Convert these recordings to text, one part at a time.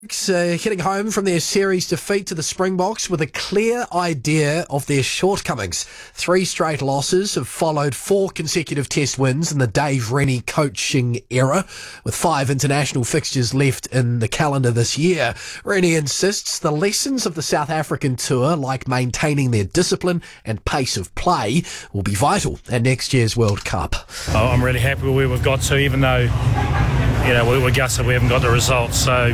Heading home from their series defeat to the Springboks with a clear idea of their shortcomings. 3 straight losses have followed 4 consecutive test wins in the Dave Rennie coaching era, with 5 international fixtures left in the calendar this year. Rennie insists the lessons of the South African tour, like maintaining their discipline and pace of play, will be vital at next year's World Cup. I'm really happy with where we've got to, even though we're gutted we haven't got the results. So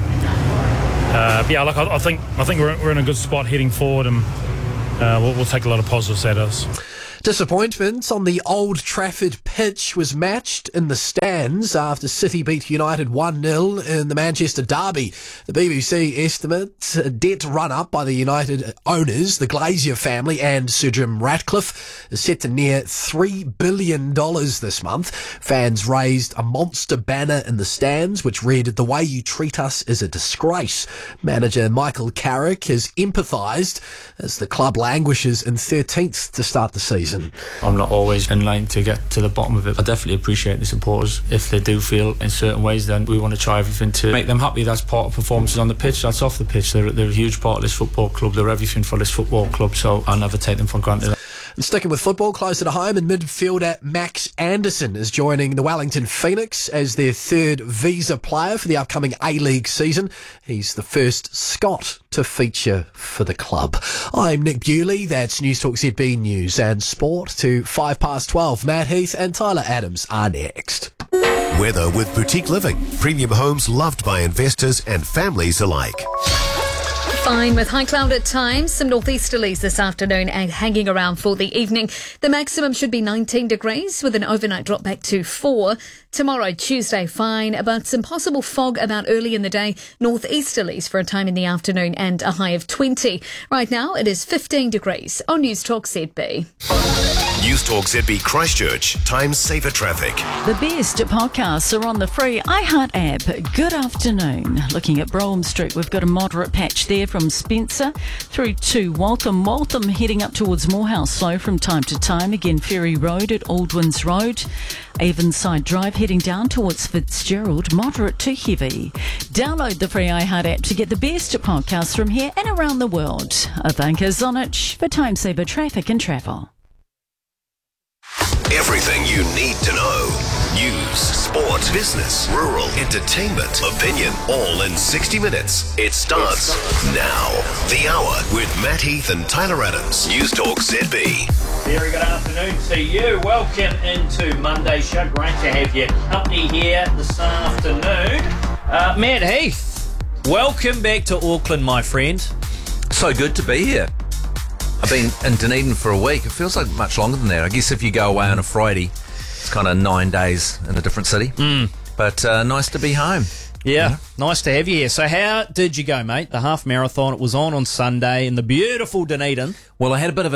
I think we're in a good spot heading forward, and we'll take a lot of positives out of us. Disappointment on the Old Trafford pitch was matched in the stands after City beat United 1-0 in the Manchester derby. The BBC estimate a debt run up by the United owners, the Glazier family and Sir Jim Ratcliffe is set to near $3 billion this month. Fans raised a monster banner in the stands which read, "The way you treat us is a disgrace." Manager Michael Carrick has empathised as the club languishes in 13th to start the season. I'm not always in line to get to the bottom of it. I definitely appreciate the supporters. If they do feel in certain ways, then we want to try everything to make them happy. That's part of performances on the pitch, that's off the pitch. They're a huge part of this football club. They're everything for this football club, so I'll never take them for granted. And sticking with football, closer to home, and midfielder Max Anderson is joining the Wellington Phoenix as their 3rd visa player for the upcoming A-League season. He's the first Scot to feature for the club. I'm Nick Bewley. That's News Talk ZB News and Sport to 12:05. Matt Heath and Tyler Adams are next. Weather with Boutique Living. Premium homes loved by investors and families alike. Fine with high cloud at times, some northeasterlies this afternoon and hanging around for the evening. The maximum should be 19 degrees with an overnight drop back to 4. Tomorrow, Tuesday, fine, but some possible fog about early in the day. Northeasterlies for a time in the afternoon and a high of 20. Right now, it is 15 degrees on News Talk ZB. News Talk ZB Christchurch. Time saver traffic. The best podcasts are on the free iHeart app. Good afternoon. Looking at Brougham Street, we've got a moderate patch there from Spencer through to Waltham. Waltham heading up towards Morehouse, slow from time to time. Again, Ferry Road at Aldwins Road. Avonside Drive heading down towards Fitzgerald, moderate to heavy. Download the free iHeart app to get the best podcasts from here and around the world. Ivanka Zonich for Time Saver Traffic and Travel. Everything you need to know. News, sport, business, rural, entertainment, opinion, all in 60 minutes. It starts now. The Hour with Matt Heath and Tyler Adams. News Talk ZB. Very good afternoon to you. Welcome into Monday's show. Great to have your company here this afternoon. Matt Heath, welcome back to Auckland, my friend. So good to be here. I've been in Dunedin for a week. It feels like much longer than that. I guess if you go away on a Friday, it's kind of 9 days in a different city. But nice to be home. Yeah, nice to have you here. So how did you go, mate? The half marathon, it was on Sunday in the beautiful Dunedin. Well, I had a bit of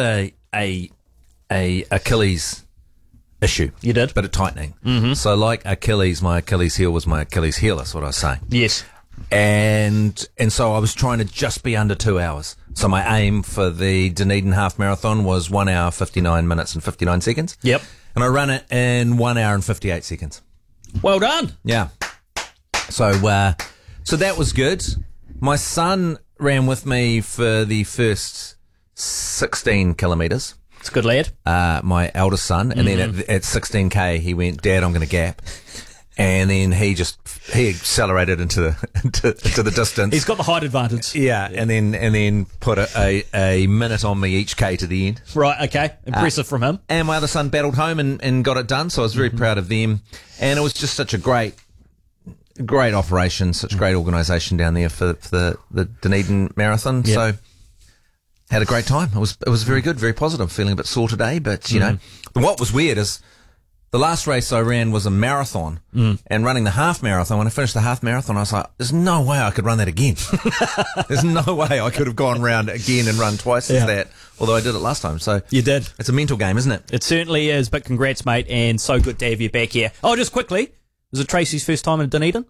a Achilles issue. You did? Bit of tightening. Mm-hmm. So like Achilles, my Achilles heel was my Achilles heel, that's what I was saying. Yes. And so I was trying to just be under 2 hours. So my aim for the Dunedin half marathon was 1 hour, 59 minutes and 59 seconds. Yep. And I ran it in 1 hour and 58 seconds. Well done. Yeah. So that was good. My son ran with me for the first 16 kilometres. It's a good lad. My eldest son. And then at 16k, he went, "Dad, I'm going to gap." And then he accelerated into the distance. He's got the height advantage. Yeah. And then put a minute on me each K to the end. Right, okay. Impressive from him. And my other son battled home and got it done, so I was very proud of them. And it was just such a great operation, such great organisation down there for the Dunedin Marathon. Yep. So had a great time. It was very good, very positive. Feeling a bit sore today, but you know, what was weird is the last race I ran was a marathon, and running the half marathon, when I finished the half marathon, I was like, there's no way I could run that again. There's no way I could have gone round again and run twice as that, although I did it last time. So you did. It's a mental game, isn't it? It certainly is, but congrats, mate, and so good to have you back here. Oh, just quickly, was it Tracy's first time in Dunedin?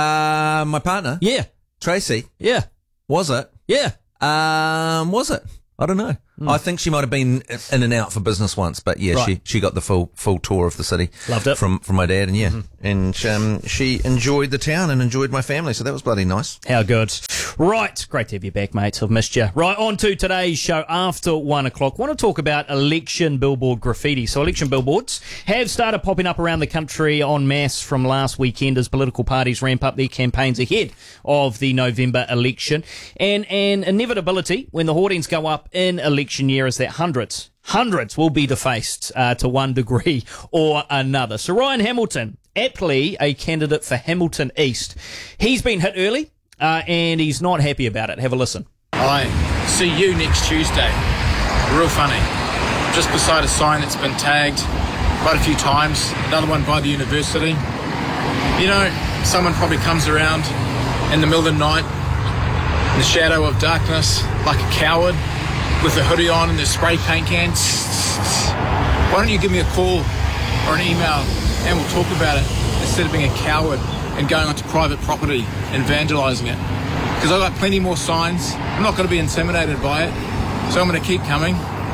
My partner? Yeah. Tracy? Yeah. Was it? Yeah. Was it? I don't know. I think she might have been in and out for business once, but yeah, Right. she got the full tour of the city. Loved it. From my dad, and and she enjoyed the town and enjoyed my family, so that was bloody nice. How good. Right. Great to have you back, mates. I've missed you. Right, on to today's show after 1 o'clock. Want to talk about election billboard graffiti. So election billboards have started popping up around the country en masse from last weekend as political parties ramp up their campaigns ahead of the November election. And an inevitability when the hoardings go up in election year is that hundreds will be defaced to one degree or another. So Ryan Hamilton, aptly a candidate for Hamilton East, he's been hit early and he's not happy about it. Have a listen. I see you next Tuesday. Real funny. Just beside a sign that's been tagged quite a few times. Another one by the university. You know, someone probably comes around in the middle of the night, in the shadow of darkness, like a coward, with a hoodie on and their spray paint cans. Why don't you give me a call or an email and we'll talk about it instead of being a coward and going onto private property and vandalising it. Because I've got plenty more signs. I'm not going to be intimidated by it, so I'm going to keep coming.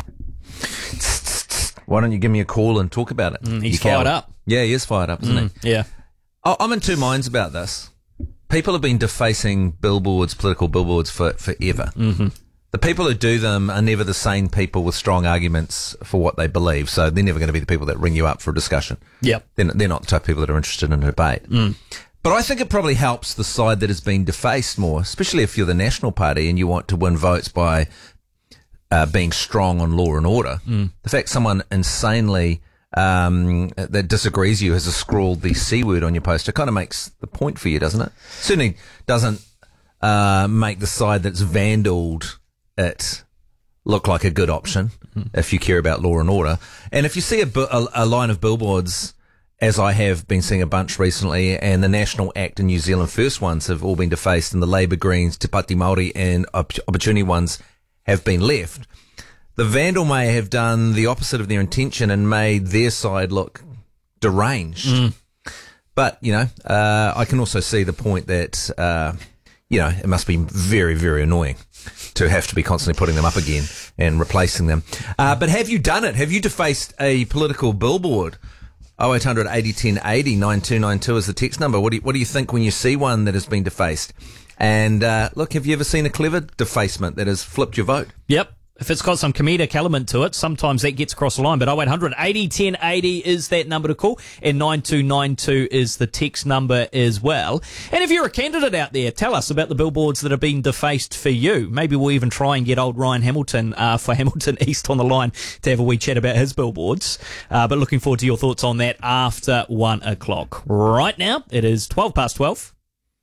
Why don't you give me a call and talk about it? He's fired up. Yeah, he is fired up, isn't he? Yeah. I'm in two minds about this. People have been defacing billboards, political billboards, forever. Mm-hmm. The people who do them are never the sane people with strong arguments for what they believe, so they're never going to be the people that ring you up for a discussion. Yep. They're not the type of people that are interested in a debate. But I think it probably helps the side that has been defaced more, especially if you're the National Party and you want to win votes by being strong on law and order. The fact someone insanely that disagrees you has scrawled the C word on your poster kind of makes the point for you, doesn't it? Certainly doesn't make the side that's vandaled it look like a good option if you care about law and order. And if you see a line of billboards, as I have been seeing a bunch recently, and the National Act and New Zealand First ones have all been defaced, and the Labour, Greens, Te Pāti Māori and Opportunity ones have been left, the vandal may have done the opposite of their intention and made their side look deranged. But, I can also see the point that, it must be very, very annoying to have to be constantly putting them up again and replacing them. But have you done it? Have you defaced a political billboard? 0800 80 10 80 9292 is the text number. What do you think when you see one that has been defaced? And look, have you ever seen a clever defacement that has flipped your vote? Yep. If it's got some comedic element to it, sometimes that gets across the line. But 0800 80 10 80 is that number to call, and 9292 is the text number as well. And if you're a candidate out there, tell us about the billboards that have been defaced for you. Maybe we'll even try and get old Ryan Hamilton for Hamilton East on the line to have a wee chat about his billboards. But looking forward to your thoughts on that after 1 o'clock. Right now, it is 12 past 12.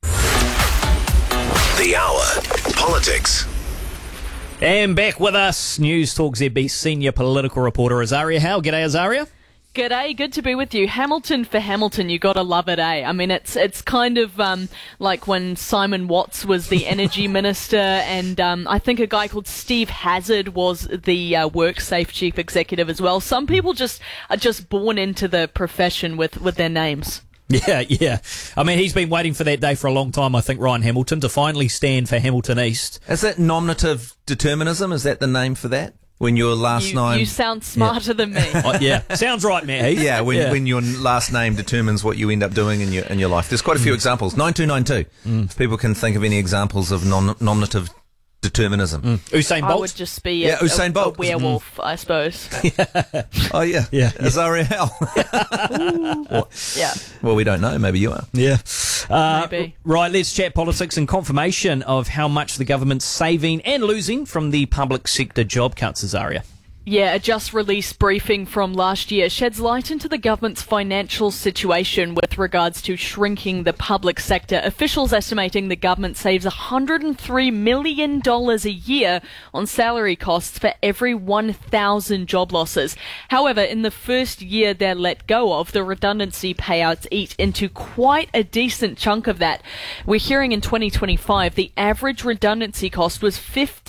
The Hour. Politics. And back with us, News Talk ZB senior political reporter Azaria Howe. G'day, Azaria. G'day, good to be with you. Hamilton for Hamilton, you gotta love it, eh? I mean, it's kind of like when Simon Watts was the energy minister, and I think a guy called Steve Hazard was the WorkSafe chief executive as well. Some people are just born into the profession with their names. Yeah. I mean, he's been waiting for that day for a long time, I think, Ryan Hamilton, to finally stand for Hamilton East. Is that nominative determinism? Is that the name for that? When your last name... You sound smarter than me. Yeah, sounds right, Matt Heath. Yeah, when your last name determines what you end up doing in your life. There's quite a few examples. 9292. If people can think of any examples of nominative determinism. Usain Bolt? I would just be Usain Bolt. a werewolf, I suppose. Oh, yeah. Azaria Howe. Yeah. Well, we don't know. Maybe you are. Yeah. Maybe. Right, let's chat politics and confirmation of how much the government's saving and losing from the public sector job cuts, Azaria. Yeah, a just-released briefing from last year sheds light into the government's financial situation with regards to shrinking the public sector. Officials estimating the government saves $103 million a year on salary costs for every 1,000 job losses. However, in the first year they're let go of, the redundancy payouts eat into quite a decent chunk of that. We're hearing in 2025 the average redundancy cost was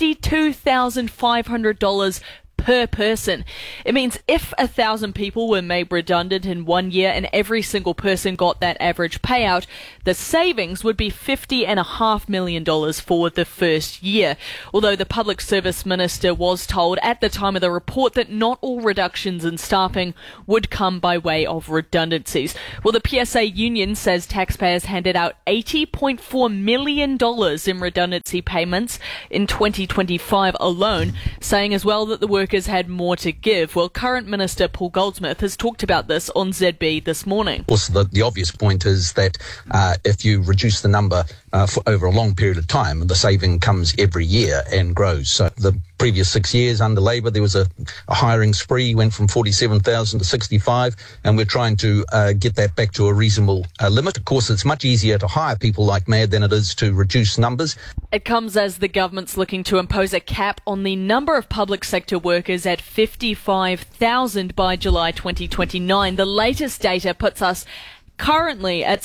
$52,500 per person. It means if 1,000 people were made redundant in 1 year and every single person got that average payout, The savings would be $50.5 million for the first year, although the Public Service Minister was told at the time of the report that not all reductions in staffing would come by way of redundancies. Well, the PSA union says taxpayers handed out $80.4 million in redundancy payments in 2025 alone, saying as well that the workers had more to give. Well, current Minister Paul Goldsmith has talked about this on ZB this morning. Also, the obvious point is that if you reduce the number for over a long period of time, the saving comes every year and grows. So the previous 6 years under Labor, there was a hiring spree, went from 47,000 to 65, and we're trying to get that back to a reasonable limit. Of course, it's much easier to hire people like mad than it is to reduce numbers. It comes as the government's looking to impose a cap on the number of public sector workers at 55,000 by July 2029. The latest data puts us currently at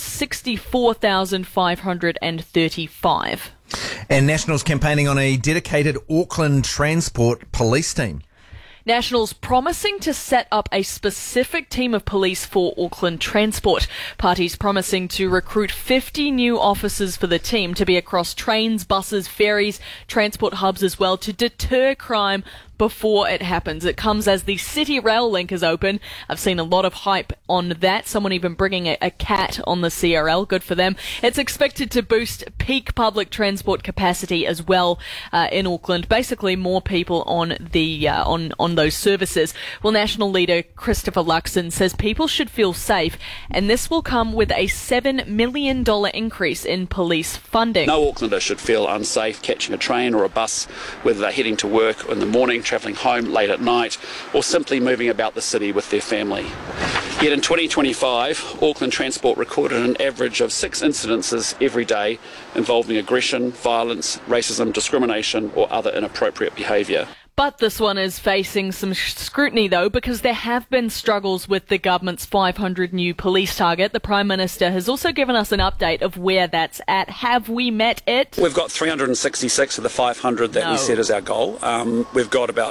64,535. And Nationals campaigning on a dedicated Auckland Transport police team. Nationals promising to set up a specific team of police for Auckland Transport. Parties promising to recruit 50 new officers for the team to be across trains, buses, ferries, transport hubs as well to deter crime before it happens. It comes as the City Rail link is open. I've seen a lot of hype on that. Someone even bringing a cat on the CRL. Good for them. It's expected to boost peak public transport capacity as well in Auckland. Basically, more people on the on those services. Well, National leader Christopher Luxon says people should feel safe, and this will come with a $7 million increase in police funding. No Aucklander should feel unsafe catching a train or a bus, whether they're heading to work in the morning, travelling home late at night, or simply moving about the city with their family. Yet in 2025, Auckland Transport recorded an average of 6 incidences every day involving aggression, violence, racism, discrimination, or other inappropriate behaviour. But this one is facing some scrutiny, though, because there have been struggles with the government's 500 new police target. The Prime Minister has also given us an update of where that's at. Have we met it? We've got 366 of the 500 that we set as our goal. We've got about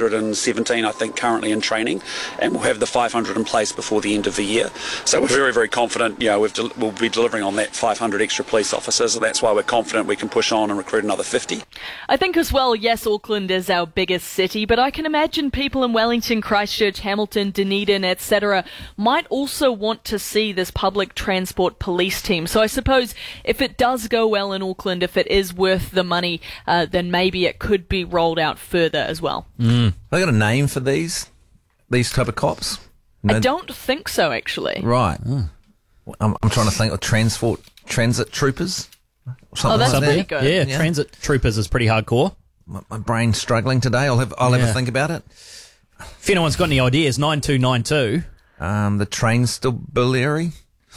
317, I think, currently in training, and we'll have the 500 in place before the end of the year. So we're very, very confident, we'll be delivering on that 500 extra police officers. So that's why we're confident we can push on and recruit another 50. I think as well, yes, Auckland is our biggest city, but I can imagine people in Wellington, Christchurch, Hamilton, Dunedin, etc. might also want to see this public transport police team. So I suppose if it does go well in Auckland, if it is worth the money, then maybe it could be rolled out further as well. Have they got a name for these type of cops? No. I don't think so, actually. Right. I'm trying to think of transit troopers. Oh, that's like pretty that. good. Yeah, transit troopers is pretty hardcore. My brain's struggling today. I'll have a think about it. If anyone's got any ideas, 9292. The train stabulary?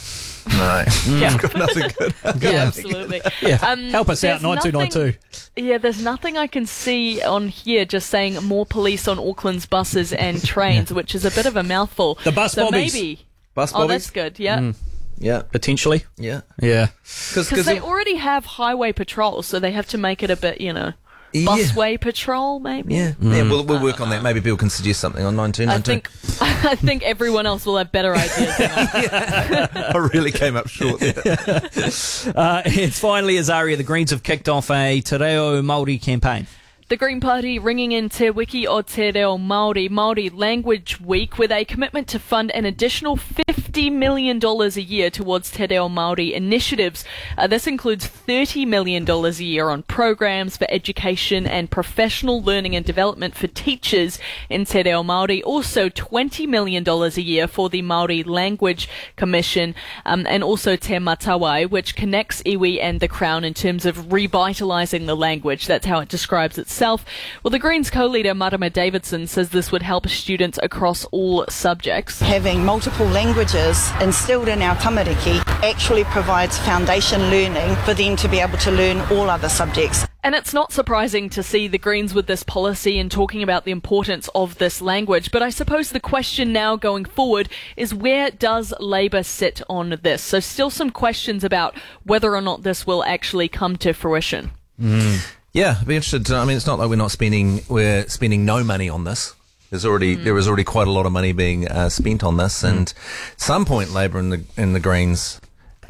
No. Yeah. I've got nothing good. Yeah, absolutely. Yeah. Help us out, there's 9292. Yeah, there's nothing I can see on here just saying more police on Auckland's buses and trains, which is a bit of a mouthful. The bus so bobbies. Maybe. Bus bobbies? Oh, that's good, yeah. Yeah. Potentially. Yeah. Yeah. Because they already have highway patrols, so they have to make it a bit, busway patrol, maybe? Yeah. Yeah, we'll work on that. Maybe Bill can suggest something on 9292. I think everyone else will have better ideas than I really came up short there. It's finally Azaria. The Greens have kicked off a Te Reo Māori campaign. The Green Party ringing in Te Wiki o Te Reo Māori Language Week with a commitment to fund an additional $50 million a year towards Te Reo Māori initiatives. This includes $30 million a year on programs for education and professional learning and development for teachers in Te Reo Māori. Also $20 million a year for the Māori Language Commission and also Te Matawai, which connects iwi and the Crown in terms of revitalising the language. That's how it describes itself. Well, the Greens co-leader Marama Davidson says this would help students across all subjects. Having multiple languages instilled in our tamariki actually provides foundation learning for them to be able to learn all other subjects. And it's not surprising to see the Greens with this policy and talking about the importance of this language. But I suppose the question now going forward is, where does Labour sit on this? So still some questions about whether or not this will actually come to fruition. Yeah, I'd be interested to, it's not like we're spending no money on this. There is already quite a lot of money being spent on this, and at some point Labour and the Greens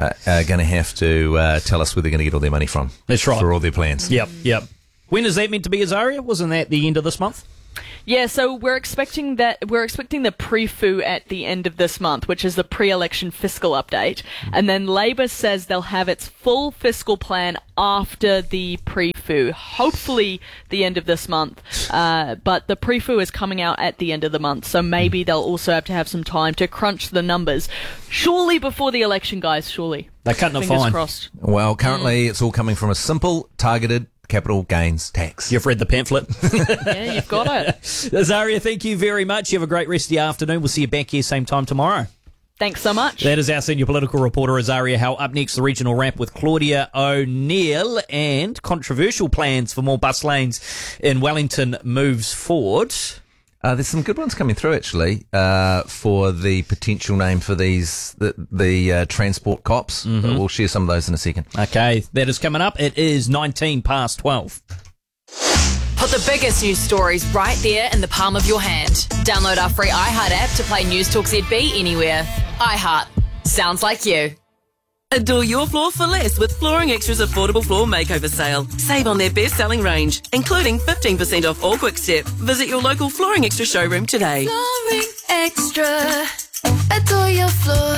are going to have to tell us where they're going to get all their money from. That's right. For all their plans. Yep. When is that meant to be, Azaria? Wasn't that the end of this month? Yeah, so we're expecting the pre-FU at the end of this month, which is the pre-election fiscal update. And then Labour says they'll have its full fiscal plan after the pre-FU, hopefully the end of this month. But the pre-FU is coming out at the end of the month, so maybe they'll also have to have some time to crunch the numbers. Surely before the election, guys, surely. They're cutting it fine. Fingers crossed. Well, currently it's all coming from a simple, targeted capital gains tax. You've read the pamphlet. Yeah, you've got it. Azaria, thank you very much. You have a great rest of the afternoon. We'll see you back here same time tomorrow. Thanks so much. That is our senior political reporter, Azaria Howe. Up next, the regional wrap with Claudia O'Neill, and controversial plans for more bus lanes in Wellington moves forward. There's some good ones coming through, actually, for the potential name for these, the transport cops. Mm-hmm. We'll share some of those in a second. Okay, that is coming up. It is 12:19. Put the biggest news stories right there in the palm of your hand. Download our free iHeart app to play News Talk ZB anywhere. iHeart. Sounds like you. Adore your floor for less with Flooring Extra's affordable floor makeover sale. Save on their best-selling range, including 15% off all Quick Step. Visit your local Flooring Extra showroom today. Flooring Extra. Adore your floor.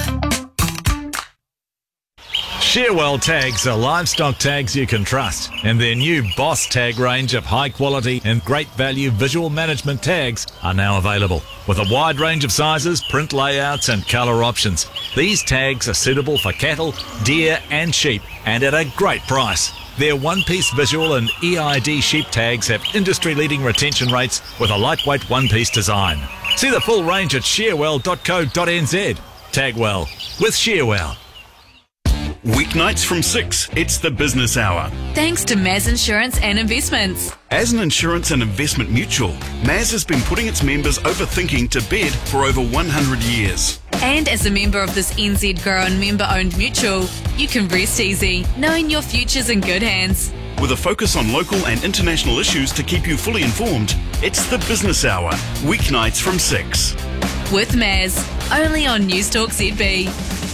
Shearwell tags are livestock tags you can trust, and their new Boss tag range of high quality and great value visual management tags are now available. With a wide range of sizes, print layouts and colour options, these tags are suitable for cattle, deer and sheep, and at a great price. Their one-piece visual and EID sheep tags have industry-leading retention rates with a lightweight one-piece design. See the full range at shearwell.co.nz. Tag well with Shearwell. Weeknights from 6, it's the Business Hour. Thanks to Maz Insurance and Investments. As an insurance and investment mutual, Maz has been putting its members overthinking to bed for over 100 years. And as a member of this NZ grown member-owned mutual, you can rest easy, knowing your future's in good hands. With a focus on local and international issues to keep you fully informed, it's the Business Hour, weeknights from 6. With Maz, only on News Talk ZB.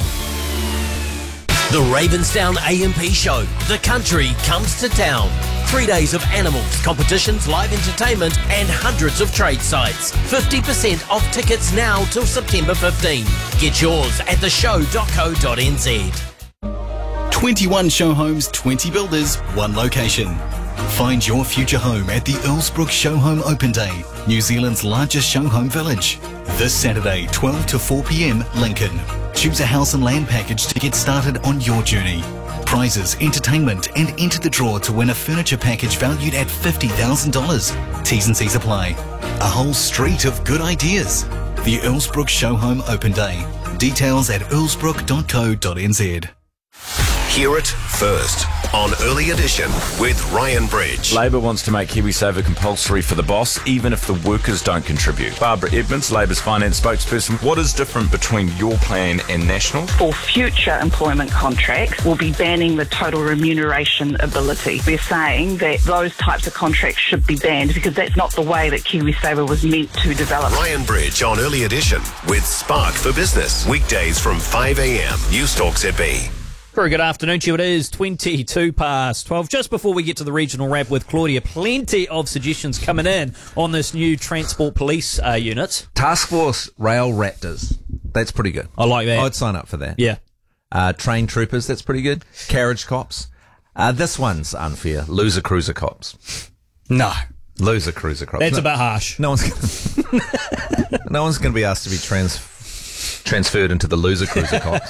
The Ravensdown AMP Show. The country comes to town. 3 days of animals, competitions, live entertainment and hundreds of trade sites. 50% off tickets now till September 15. Get yours at theshow.co.nz. 21 show homes, 20 builders, one location. Find your future home at the Earlsbrook Show Home Open Day, New Zealand's largest show home village. This Saturday, 12 to 4 p.m, Lincoln. Choose a house and land package to get started on your journey. Prizes, entertainment, and enter the draw to win a furniture package valued at $50,000. T's and C's apply. A whole street of good ideas. The Earlsbrook Show Home Open Day. Details at earlsbrook.co.nz. Hear it first on Early Edition with Ryan Bridge. Labor wants to make KiwiSaver compulsory for the boss, even if the workers don't contribute. Barbara Edmonds, Labor's finance spokesperson, what is different between your plan and National? For future employment contracts, we'll be banning the total remuneration ability. We're saying that those types of contracts should be banned because that's not the way that KiwiSaver was meant to develop. Ryan Bridge on Early Edition with Spark for Business. Weekdays from 5 a.m. News Talk ZB. Very good afternoon to you. It is 12:22. Just before we get to the regional wrap with Claudia, plenty of suggestions coming in on this new transport police unit. Task Force Rail Raptors. That's pretty good. I like that. I'd sign up for that. Yeah. Train troopers. That's pretty good. Carriage cops. This one's unfair. Loser cruiser cops. No. Loser cruiser cops. That's a bit harsh. No one's going to be asked to be transferred into the loser cruiser cops.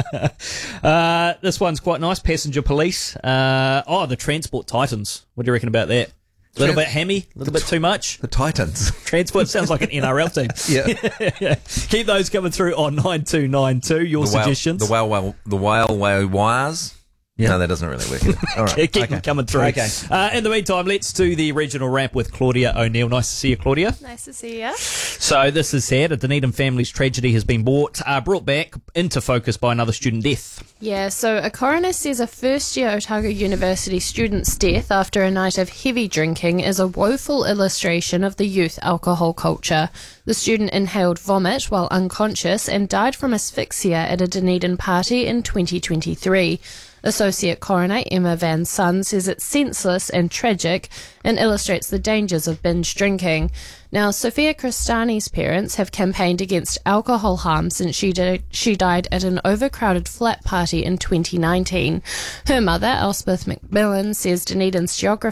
This one's quite nice. Passenger police. The Transport Titans. What do you reckon about that? A little bit hammy? A little bit too much? The Titans. Transport sounds like an NRL team. Yeah. Keep those coming through on 9292. Your suggestions. The whale wires. No, that doesn't really work. All right. Keep them coming through. Okay. In the meantime, let's do the regional wrap with Claudia O'Neill. Nice to see you, Claudia. Nice to see you. So this is sad. A Dunedin family's tragedy has been brought back into focus by another student death. Yeah, so a coroner says a first-year Otago University student's death after a night of heavy drinking is a woeful illustration of the youth alcohol culture. The student inhaled vomit while unconscious and died from asphyxia at a Dunedin party in 2023. Associate Coroner Emma Van Sun says it's senseless and tragic and illustrates the dangers of binge drinking. Now, Sophia Cristani's parents have campaigned against alcohol harm since she died at an overcrowded flat party in 2019. Her mother, Elspeth McMillan, says Dunedin's geography